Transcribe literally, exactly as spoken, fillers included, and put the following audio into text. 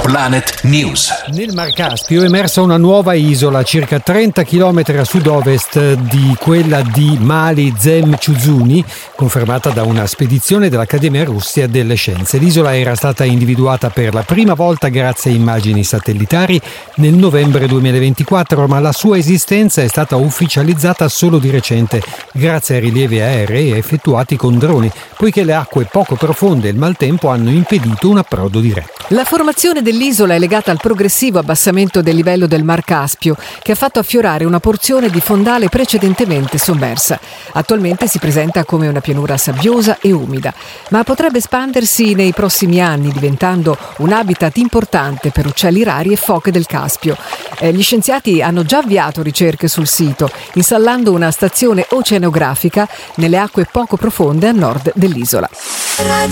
Planet News. Nel Mar Caspio è emersa una nuova isola a circa trenta chilometri a sud-ovest di quella di Mali Zemchuzuni, confermata da una spedizione dell'Accademia Russia delle Scienze. L'isola era stata individuata per la prima volta grazie a immagini satellitari nel novembre duemilaventiquattro, ma la sua esistenza è stata ufficializzata solo di recente grazie ai rilievi aerei effettuati con droni, poiché le acque poco profonde e il maltempo hanno impedito un approdo diretto. La formazione dell'isola è legata al progressivo abbassamento del livello del Mar Caspio, che ha fatto affiorare una porzione di fondale precedentemente sommersa. Attualmente si presenta come una pianura sabbiosa e umida, ma potrebbe espandersi nei prossimi anni, diventando un habitat importante per uccelli rari e foche del Caspio. Eh, gli scienziati hanno già avviato ricerche sul sito, installando una stazione oceanografica nelle acque poco profonde a nord dell'isola.